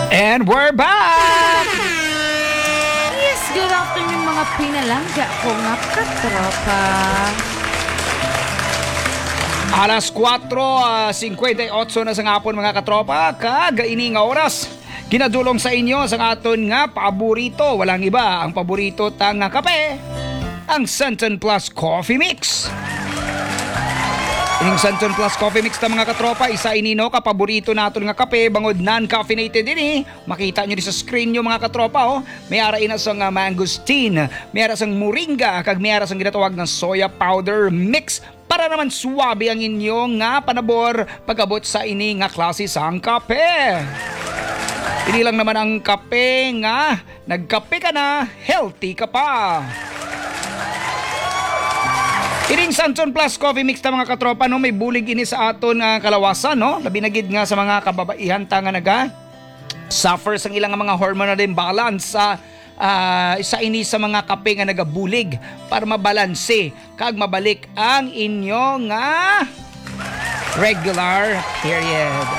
And we're back! Yes, good afternoon mga pinalangga ko nga katropa. Alas 4:58 na sa ngapon mga katropa, kagaini nga oras. Ginadulong sa inyo sa aton nga paborito, walang iba ang paborito tang nga kape, ang Santon Plus Coffee Mix. Ining Santon Plus Coffee Mix na mga katropa, isa inino ka paborito naton nga kape, bangod non-caffeinated din Makita nyo din sa screen nyo mga katropa May ara ina sang mangosteen, may ara sang moringa, kag may ara sang ginatawag ng soya powder mix para naman suwabe ang inyong nga panabor pagabot sa ini nga klase sang kape. Ini lang naman ang kape nga nagkape ka na, healthy ka pa. Iring Santon Plus Coffee Mix na mga katropa may bulig ini sa aton nga kalawasan labi na gid nga sa mga kababaihan ta nga naga suffer sang ilang mga hormonal imbalance isa ini sa mga kape nga nagabulig para mabalanse kag mabalik ang inyo nga regular period.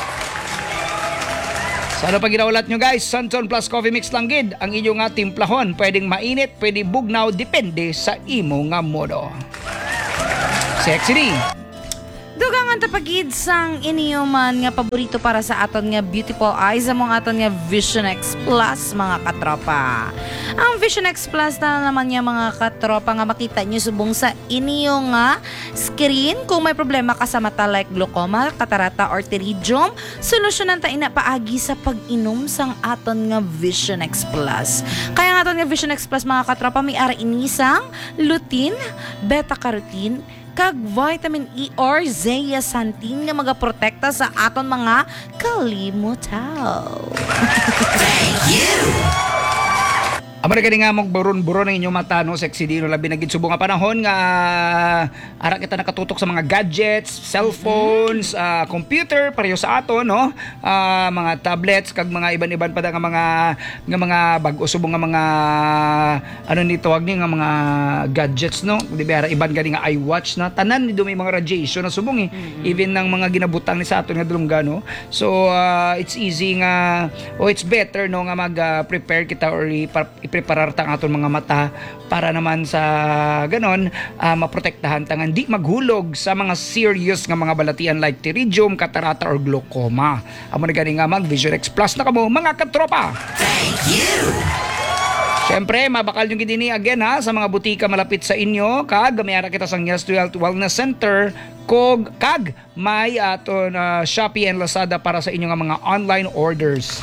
So ano pa ginaulat nyo guys, Santon Plus Coffee Mix lang gid ang inyo nga timplahon, pwedeng mainit, pwede bugnaw, depende sa imo nga modo. Sexy D. Dugang ang tapagid sang iniyoman nga paborito para sa aton nga beautiful eyes among aton nga Vision X Plus mga katropa. Ang Vision X Plus na naman niya mga katropa nga makita nyo subong sa inyo nga screen kung may problema ka sa mata like glaucoma, katarata or pterygium, solusyonan ta ina paagi sa pag-inom sang aton nga Vision X Plus. Kaya nga aton nga Vision X Plus mga katropa may ara inisang lutein, beta-carotene, kag vitamin E or zeaxanthin nga magaprotekta sa aton mga kalimutaw. Thank you! Amara ka nga mong buron-buron ang inyong mata sexy dino labi na gid subong nga panahon nga ara kita nakatutok sa mga gadgets, cellphones, computer pareho sa aton mga tablets kag mga iban-iban pa nga mga bag-o subong nga mga ano ni tawag ni nga mga gadgets di ba iban gani nga iWatch na tanan ni may mga radiation na subong even ng mga ginabutang ni sa aton nga dulungga so it's easy nga it's better nga mag-prepare kita or preparar tang aton mga mata para naman sa ganon maprotektahan tangan di maghulog sa mga serious nga mga balatian like pterygium, katarata or glaucoma. Amo na gani nga mag Vision X Plus na kamo mga katropa. Thank you. Siyempre, mabakal yung gidini again sa mga butika malapit sa inyo kag gamiyara kita sang Yes Wellness Center kag may aton Shopee and Lazada para sa inyo nga mga online orders.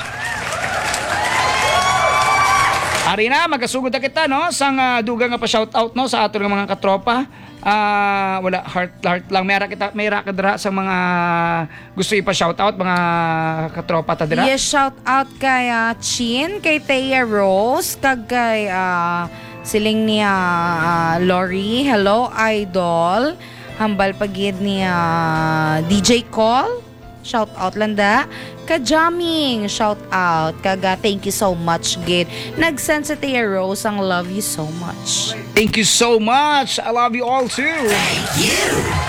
Ari na, magasugod na kita sang duga nga pa shoutout sa ato ng mga katropa. Wala heart lang may ra kadra sa mga gusto ipa shoutout mga katropa ta dira. Yes, shoutout kay Chin, kay Thea Rose, kag kay siling ni Lori. Hello idol. Hambal pagid ni DJ Call. Shout out landa. Ka-jamming, shout out. Kaga, thank you so much, Gid. Nag-send sa Tia Rose ang love you so much. Thank you so much. I love you all too. Thank you.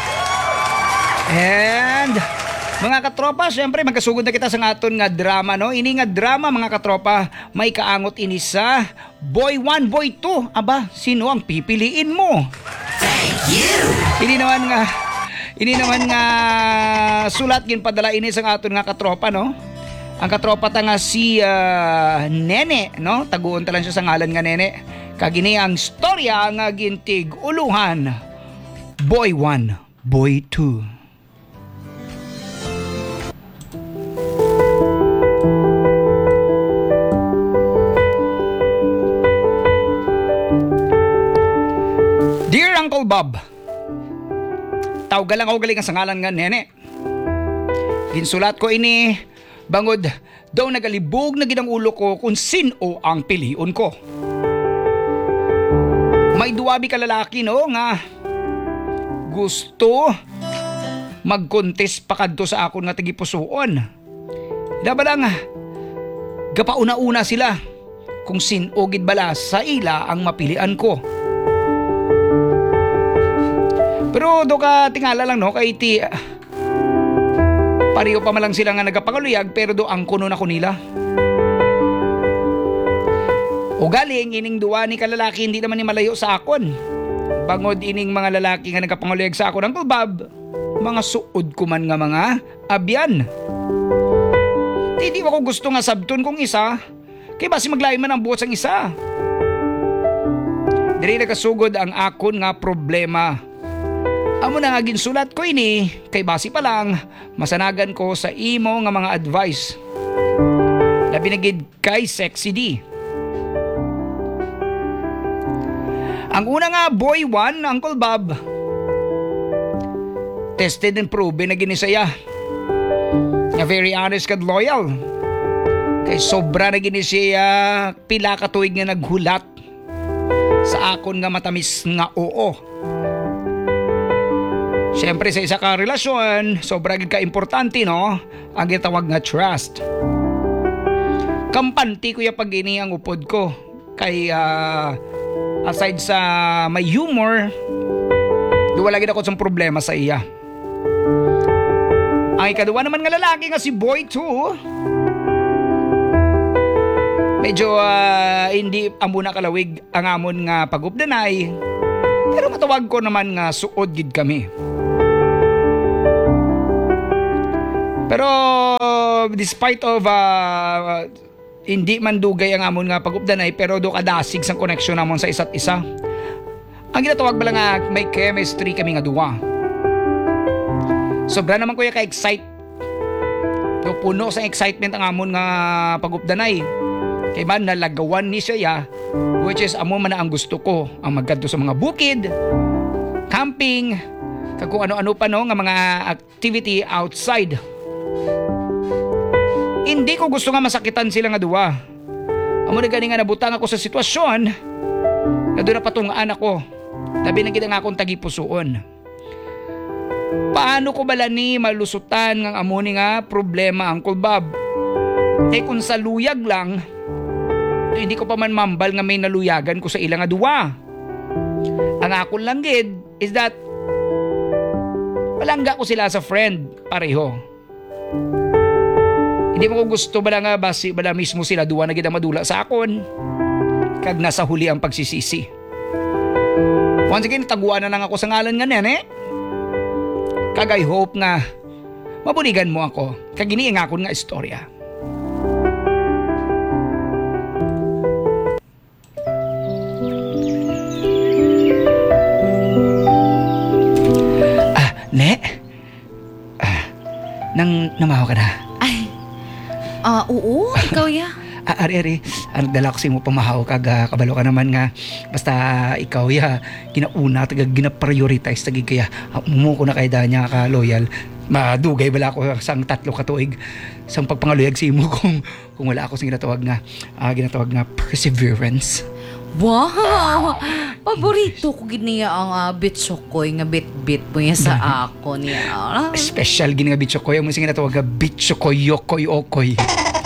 And mga katropa, syempre magkasugod na kita sa aton nga drama Ini nga drama mga katropa, may kaangot ini sa Boy 1, Boy 2. Aba, sino ang pipiliin mo? Thank you. Ini naman nga sulat gin padala ini sa aton nga katropa Ang katropa ta nga si Nene taguon ta lang siya sa ngalan nga Nene. Kag ini ang storya nga gintig uluhan. Boy 1, Boy 2. Dear Uncle Bob, tawag lang ako galing sa ngalan nga Nene. Ginsulat ko ini bangod daw nagalibog na ginang ulo ko kung sino ang piliun ko. May duwabi ka lalaki nga gusto mag-contest pa kadto sa akon nga tigipusoon. Daba lang gapauna-una sila kung sino gid bala sa ila ang mapilian ko. Pero do ka tingala lang kay ti Pariyo pa malang sila nga nagapangaluyag pero do ang kuno na kunila. O galing ining duwa ni kalalaki hindi naman ni malayo sa akon. Bangod ining mga lalaki nga nagapangaluyag sa akon, Uncle Bob, mga suod ko man nga mga abyan. Di ko gusto nga sabton kong isa, kay basi maglain man ang buot sang isa. Diri nagkasugod ang akon nga problema. Amo na nga ginsulat ko ini, kay basi pa lang masanagan ko sa imo nga mga advice. Labi na gid kay Sexy D. Ang una nga boy 1, Uncle Bob. Tested and proven na ginisaya. Nga very honest kad loyal. Kay sobra na ginisaya pila ka tuig nga naghulat sa akon nga matamis nga oo. Siyempre sa isa ka relasyon, sobra gid ka importante no, ang gitawag nga trust. Kampanti ko ya pag ini ang upod ko. Kay aside sa may humor, wala gid ako sa problema sa iya. Ang ikaduwa naman nga lalaki nga si Boy 2, medyo hindi amo na kalawig ang amon nga pagupdanay, pero matawag ko naman nga suod gid kami. Pero despite of hindi man dugay ang amon nga pagupdanay, pero do kadasig sang connection namon sa isa't isa. Ang ginatawag ba lang nga may chemistry kami nga duwa. Sobra naman kuya ka-excite. Do puno sa excitement ang amon nga pagupdanay. Kay man nalagawan ni siya, which is amo man na ang gusto ko, ang magkadto sa mga bukid, camping, kag kung ano-ano pa no nga mga activity outside. Hindi ko gusto nga masakitan sila nga duwa. Amo na gani nga nabutang ako sa sitwasyon na doon na patungaan ako. Labi na gid nga akong tagipusoon. Paano ko bala ni malusutan ng amo ni nga problema, Uncle Bob? Eh kung sa luyag lang, hindi ko pa man mambal nga may naluyagan ko sa ilang nga duwa. Ang akon lang gid is that palangga ko sila sa friend, pareho. Hindi mo ko gusto bala nga basi bala mismo sila duwa na gid ang madula sa akon. Kag nasa huli ang pagsisisi. Once again, taguan na lang ako sa ngalan nga nene. Kag I hope nga mabunigan mo ako. Kag giniing akon nga istorya. Ne? Nang namahaw ka na? Ay, oo, ikaw ya. Ari, dala ko sa mo pamahaw kag kabalo ka naman nga basta ikaw ya ginauna taga gina-prioritize tagi kaya mo ko na kay danya ka loyal madugay bala ko sang 3 ka tuig sang pagpangaluyag si mo kung wala ako sing ginatawag nga perseverance. Wow! Paborito ko gid niya ang bitchokoy nga bit-bit mo niya sa ako niya. Special gini nga bitchokoy mo sing ginatawag nga bitchokoy yokoy okoy.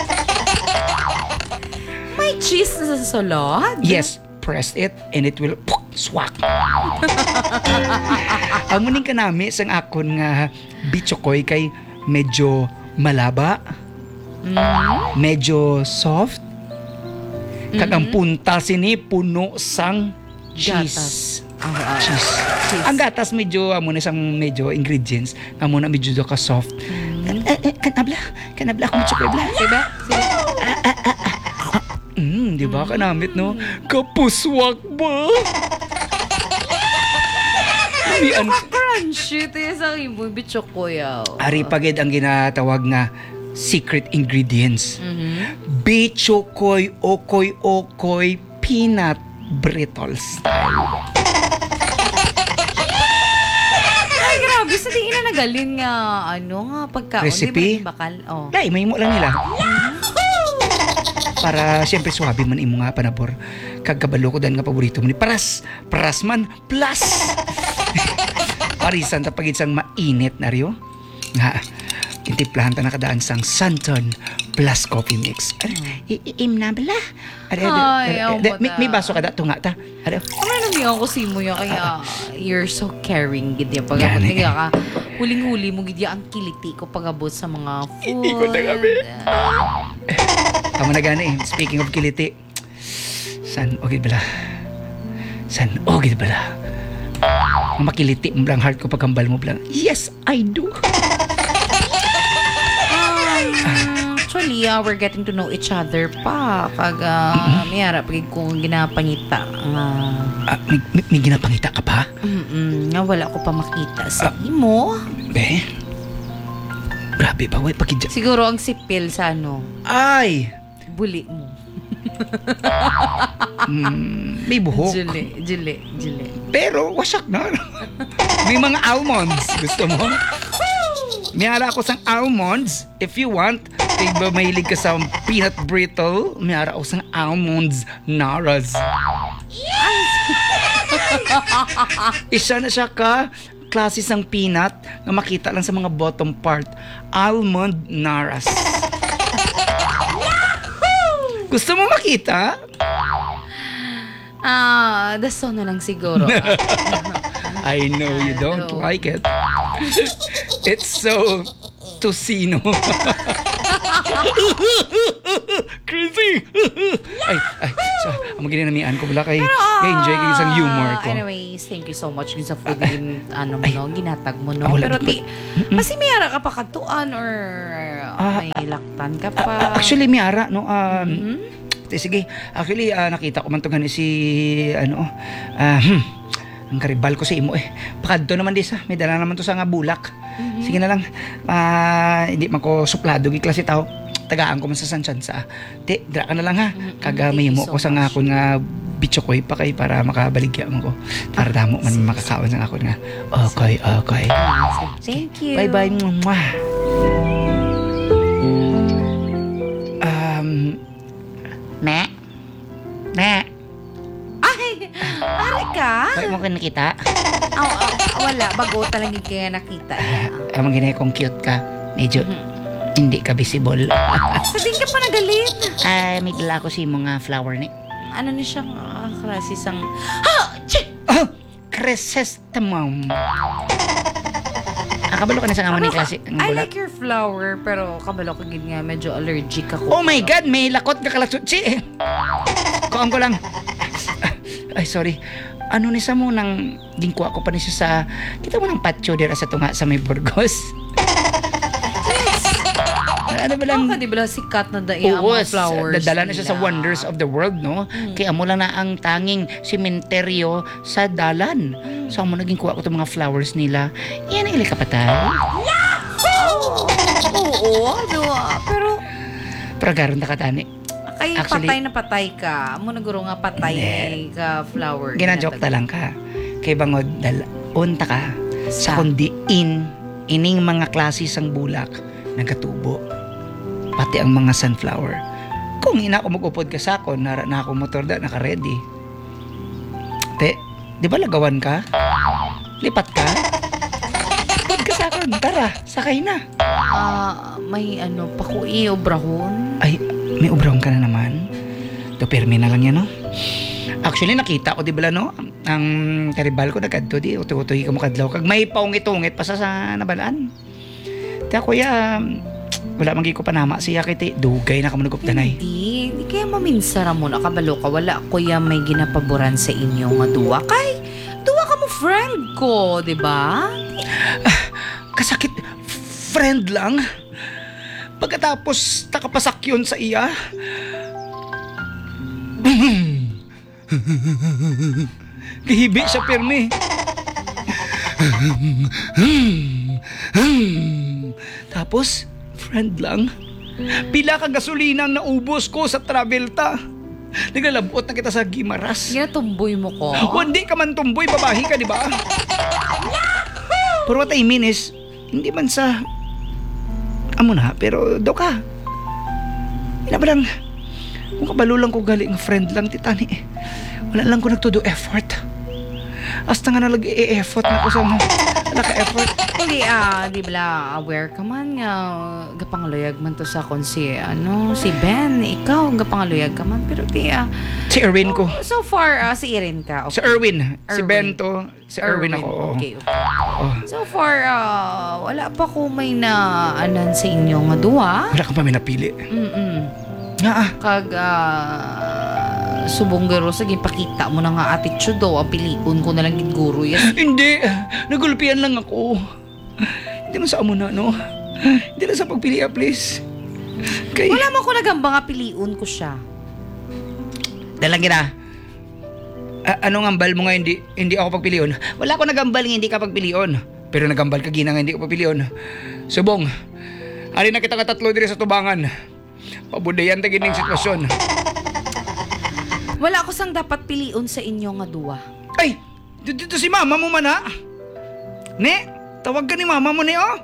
Cheese na sa salad? Yes, press it and it will swak. Ang muning kanami sang akon nga bitchokoy kay medyo malaba, medyo soft, kag ang punta sini puno sang cheese. Cheese. Ang gatas medyo amo na sang medyo ingredients, amo na medyo ka soft. Kanabla akong bitchokoy bla. Siba? Di ba kanamit no? Kapuswak ba? Crunchy ito yung sa ibo, bitchokoy. Ari pagid ang ginatawag nga secret ingredients. Bitchokoy, okoy, peanut brittle style. Ay, grabe. Sa di ina nagalin nga, pagkaon. Recipe? Di ba bakal? Oh. Dai, may mo lang nila. Para siyempre swabe man imo nga panabor. Kag kabalo ko dan nga paborito mo ni Paras man plus. Parisan ta pagid sang mainit na riyo. Nga, intiplahan ta nakadaan sang Santon plus coffee mix. Imna bala. Ay, May baso ka da tunga ta. Are. Ano namiyan ko si mo ya kaya you're so caring gid ya pag Gani. ka huling-huli mo gid ya ang kiliti ko pagabot sa mga food. Hindi ko na kami. Tama na gani. Speaking of kiliti. San okay bala. San okay bala. Makiliti mo lang heart ko pagkambal mo lang. Yes, I do. Actually, we're getting to know each other pa. Pag may harap kung ginapangita. May ginapangita ka pa? Nga wala ko pa makita sa imo. Be? Grabe ba? Way pakidya. Siguro ang sipil sa ano, Ay! buli mo. May buhok. Juli. Pero wasak na. May mga almonds. Gusto mo? May ara ako sang almonds. If you want, ba mahilig ka sa peanut brittle, may ara ako sang almonds naras. Isa na siya ka klase sang peanut na makita lang sa mga bottom part. Almond naras. Gusto mo makita? Daso na lang siguro. I know you don't like it. It's so tosino. Crazy. ay, so, ang ginanamian ko wala kay enjoy kay isang humor ko. Anyways, thank you so much sa food ginatag mo no. Wala Pero ba- ti, masimiyara ka pa katuan or may laktan ka pa. Actually, may ara, no? Sige, actually, nakita ko man to gani si, ang karibal ko sa imo Pakadto naman di sa, may dala naman to sa nga bulak. Sige na lang, hindi man ko suplado, klase tao. Tagaan ko man sa Sanchansa. Dra ka na lang ha. Kaga may mo ko sa nga akon nga bitchokoy pa kay para makabaligya mo ko. Para damo man makakaon sa akon nga. Okay. Thank you. Bye-bye. Mwah. Me. Ay, pare ka? Bakit mo ko nakita? Wala, bago talaga kaya nakita. Amang ginay kong cute ka. Medyo hindi ka visible. Sa din ka pa nagalit. May dala ko si mga flower ni. Ano na siyang krasisang... Chrysanthemum. Kabalo ka na sa amon ni klase. I like your flower, pero kabalo ko gid nga medyo allergic ako. Oh my God, may lakot ka kalasutsi. Kuang ko lang. Ay, sorry. Ano ni sa mo nang gingkuha ko pa ni siya sa kita mo ng patio dira sa tunga sa may Burgos. Ano ba lang? Di ba sikat na daya ang mga flowers dadala na siya sa wonders of the world, no? Kaya mo lang na ang tanging sementeryo sa dalan. So, amo naging kuha ko itong mga flowers nila. Yan ang ilikapatay. Oo, pero Pragaron na katani. kay Actually, patay ka. Amo naguro nga patay ka flower. Ginajoke ta lang ka. Kay bangod, unta ka sa kundi ining mga klase sang bulak nagatubo. Pati ang mga sunflower. Kung ina ko magupod ka sa ako, na ako motor da, naka-ready. Di ba lagawan ka? Lipat ka? Upod ka sa akin, tara, sakay na. May pakui o brahon. Ay, may ubrahon ka na naman. Permi na lang yan, no? Actually, nakita ko, di ba, no? Ang karibal ko nagkadto, di, utoy ka mo kadlaw. Kag may paungit-ungit pa sa nabalaan. Kaya, kuya, wala mangi ko panama siya kiti dugay na ka manugupdanay. Hindi kaya maminsara mo na kabalo ka. Wala kuya may ginapaboran sa inyo nga duwa. Kay, duwa ka mo friend ko, di ba? Kasakit, friend lang. Pagkatapos takapasak yun sa iya. Gihibi siya pirmi. Tapos, friend lang. Pila kang gasolina ang naubos ko sa travel ta. Naglalabot na kita sa Gimaras. Ginatumboy mo ko. Hindi ka man tumboy, babahi ka, di ba? Pero what I mean is, hindi man sa amo na, pero daw ka. Ina ba lang, kung kabalo lang ko galing friend lang, titani. Wala lang ko nagtudo effort. Hasta nga nalag-e-effort na ko sa naka-effort. Hindi, di bala aware ka man nga gapangaluyag man to sa kon si Ben, ikaw gapangaluyag ka man pero di Si Erwin ko. so far si Irene ka. Si Erwin. Si Erwin. Ben to. Si Erwin ako. Oo. Okay. Oh. So far wala pa ko may na anan sa inyo nga duwa. Wala ka pa may napili. Nga Kag subong garo sa ginpakita mo na nga attitude daw ang piliun ko na lang gid guro yes. Hindi. Nagulpian lang ako. Hindi na sa amo na, no? Hindi na sa pagpili, please. Kay... Wala man ko nagamba nga piliun ko siya. Dalangin na. Anong ambal mo nga hindi ako pagpilion? Wala ko nagambal nga hindi ka pagpilion. Pero nagambal ka gina nga hindi ko pagpilion. Subong, ali na kita katatlo diri sa tubangan. Pabudayan ta gining sitwasyon. Wala ko sang dapat piliun sa inyo nga duwa. Ay, dito si mama mo man ha? Ne, tawag ka ni mama mo ni oh.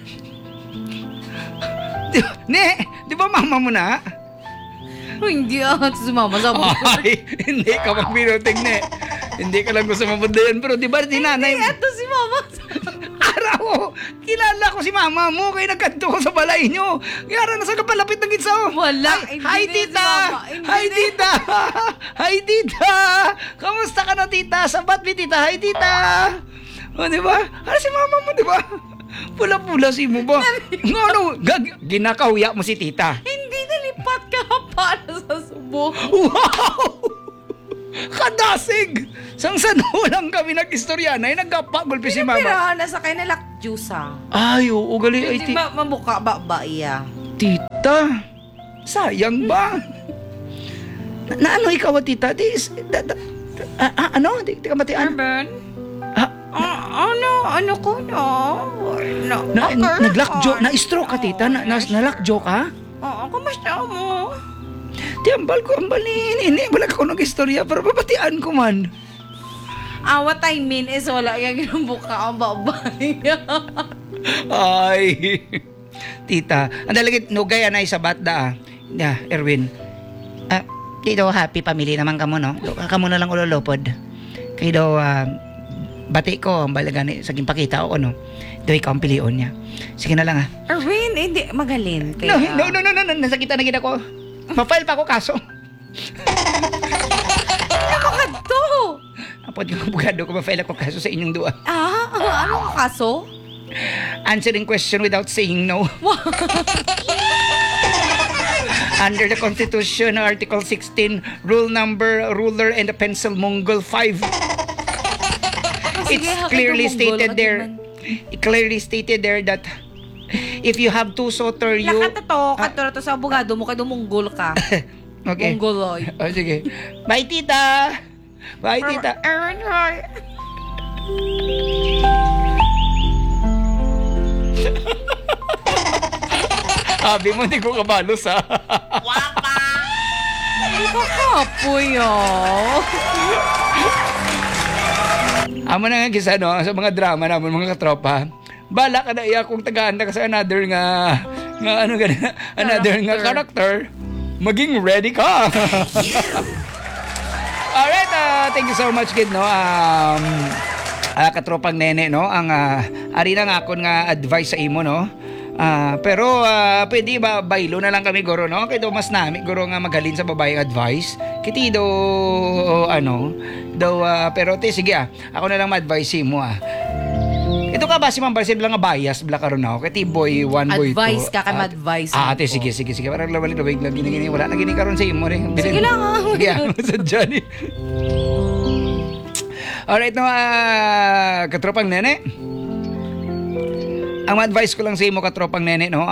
Di ba mama mo na? Hindi sumama sa mo. Ay, hindi ka magbinuting ne. Hindi ka lang gusto mabudayan pero di ba di nanay mo? Eto si mama. Araw, kilala ko si mama mo kaya nagkanto ko sa balay nyo. Yara na sa kapalapit ng gitsa oh. Wala. Hi tita! Hi tita! Hi tita! Kamusta ka na tita? Sabat mi tita? Hi tita! O diba? Ano si mama mo diba? Pula-pula si mo ba? Ano? Ginakauya mo si tita. Hindi nalipat ka para sa subo. Wow! Kadasig! Sang-sano lang kami nag-istorya na nagkapagulpi si mama. Pero nasa kayo na lakjusa. Ay, oo, gali. Ay, Hindi ba mamuka ba iya? tita, sayang ba? Na ano ikaw, tita? Ano? Di ka matian? Urban? Ah, Ano ko na? naglakjo, na-stroke ka, tita? Nalakjo ka? Oo, kumusta mo? Di, ambal ni. Wala ka ko nag-istorya, pero babatian ko man. What I mean is wala yung ginambuka ang babay. Ay, tita, ang dalagit, nugay anay sa batda, Erwin. Dito, happy family naman kamo, no? Kamo na lang ulolopod. Kaya daw, bati ko, ang balagani, saging pakita ako, no? Daw ikaw ang pilion niya. Sige na lang, Erwin, hindi, magalin. No, nasakita na gina ko. Ma-file pa ako kaso. Ano ka to? Apod yung abogado ko, ma-file ako kaso sa inyong dua. Ano ang kaso? Answering question without saying no. Under the Constitution, Article 16, rule number, ruler, and the pencil Mongol 5. It's clearly stated there. It clearly stated there that if you have two suitor, you... Kato sa abogado mo, kaya munggol ka. Okay. Mongoloy. Oh, sige. Bye, tita. Bye, tita. Erwin, hi. Sabi mo, hindi ko kabalos, ha? Hindi ka kapoy, Amo na nga kisa, no, sa mga drama naman, mga katropa. Bala ka na iya kung tagaan na ka sa another nga ano ganun, another nga character. Maging ready ka. Alright, thank you so much, kid, no. Katropang nene, no, ang ari na nga akon nga advice sa imo, no. Pero pwede ba baylo na lang kami guro, no? Kaya daw mas nami guro nga magalin sa babaeng advice. Kiti daw pero sige ako na lang ma-advise mo Ito ka ba si Ma'am Barcel lang nga bias bla karon ako. Kiti boy one boy two. Advice ka kay ma-advise. Ate sige. Para lawali lang gini wala na gini karon sa imo rin. Sige lang Sige sa Johnny. Alright, no, katropang nene. Ang advice ko lang sa imo katropang nene, no,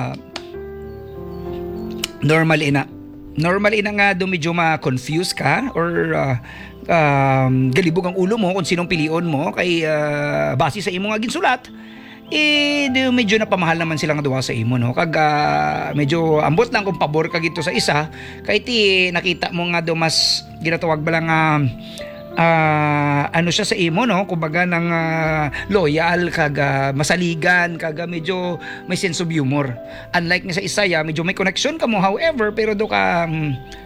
normally na nga medyo ma-confuse ka or galibog ang ulo mo kung sinong pilion mo kay base sa imo nga ginsulat medyo napamahal naman sila nga duwa sa imo, no, kag medyo ambot lang kung pabor ka gito sa isa kay ti nakita mo nga do mas ginatawag ba lang ano siya sa imo, no, kumbaga nang loyal kag masaligan kag medyo may sense of humor, unlike nga sa Isaya medyo may connection ka mo however pero do ka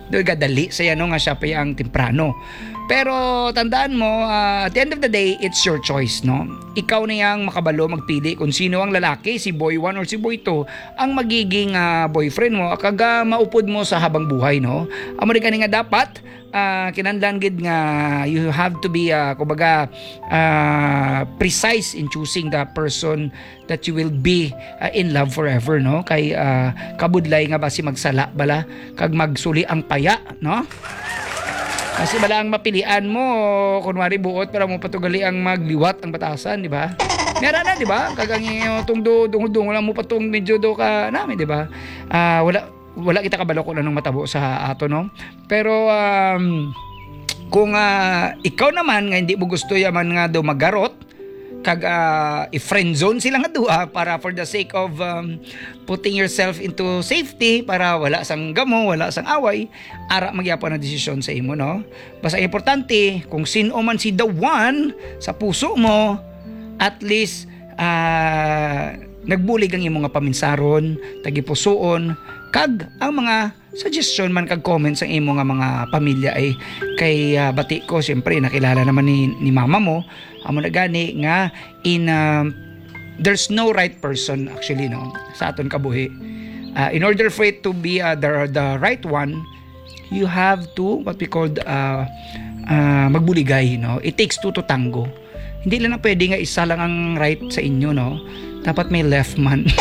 do gadali saya no nga siya pa ang temprano. Pero tandaan mo, at the end of the day, it's your choice, no? Ikaw na yang makabalo magpili kung sino ang lalaki, si boy 1 or si boy 2, ang magiging boyfriend mo, kaga maupod mo sa habang buhay, no? Amo rin nga dapat, kinahanglan gid nga you have to be kumbaga precise in choosing the person that you will be in love forever, no? Kay kabudlay nga ba si magsala bala kag magsuli ang paya, no? Kasi bala ang mapilian mo, kunwari buot para mo patugali ang magliwat ang batasan, di ba? Meron na, di ba? Kagangi tung dungo lang mo patung medyo do ka namin, di ba? Wala kita kabalo ko na nung matabo sa ato, no? Pero kung ikaw naman nga hindi mo gusto yaman nga do magarot, kag i-friend zone sila nga duha para for the sake of putting yourself into safety para wala sang gamo, wala sang away, ara magyapon na desisyon sa imo, no? Basta importante kung sino man si the one sa puso mo, at least nagbulig ang imo nga paminsaron, tagipusoon, kag ang mga suggestion man kag comments ang imo nga mga pamilya ay kay bati ko syempre nakilala naman ni mama mo amo na gani nga there's no right person actually, no, sa aton kabuhi. In order for it to be the right one, you have to what we call magbuligay, no? It takes two to tango. Hindi lang na pwede nga isa lang ang right sa inyo, no? Dapat may left man.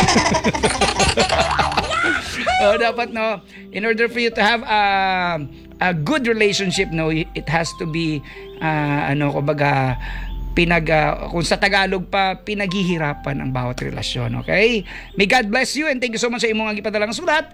Dapat, no, in order for you to have a good relationship, no, it has to be kumbaga kung sa Tagalog pa, pinaghihirapan ang bawat relasyon, okay? May God bless you and thank you so much sa imong gipadalang sulat.